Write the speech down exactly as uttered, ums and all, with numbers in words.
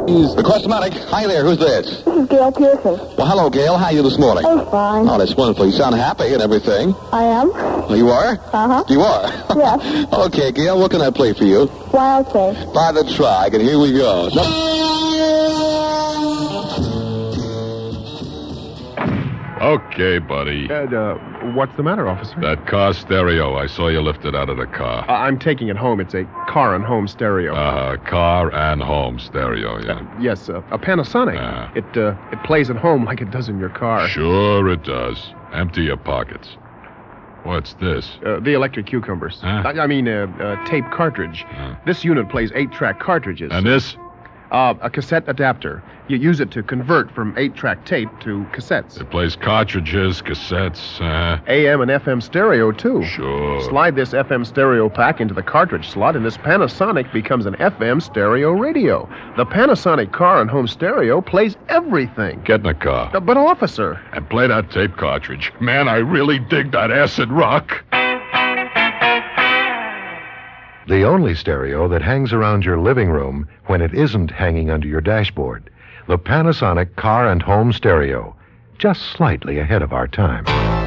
The Questmatic. Hi there, who's this? This is Gail Pearson. Well, hello, Gail. How are you this morning? I'm fine. Oh, that's wonderful. You sound happy and everything. I am? Oh, you are? Uh-huh. You are? Yes. Okay, Gail, what can I play for you? Wild Thing. By the Trog, and here we go. Okay, buddy. Uh, uh, what's the matter, officer? That car stereo. I saw you lift it out of the car. Uh, I'm taking it home. It's a car and home stereo. Uh, car and home stereo, yeah. Uh, yes, uh, a Panasonic. Uh. It uh, it plays at home like it does in your car. Sure it does. Empty your pockets. What's this? Uh, the electric cucumbers. Huh? I, I mean, uh, uh, tape cartridge. Huh. This unit plays eight-track cartridges. And this? Uh, a cassette adapter. You use it to convert from eight-track tape to cassettes. It plays cartridges, cassettes, uh... A M and F M stereo, too. Sure. Slide this F M stereo pack into the cartridge slot, and this Panasonic becomes an F M stereo radio. The Panasonic car and home stereo plays everything. Get in the car. Uh, but, officer... And play that tape cartridge. Man, I really dig that acid rock. The only stereo that hangs around your living room when it isn't hanging under your dashboard. The Panasonic car and home stereo. Just slightly ahead of our time.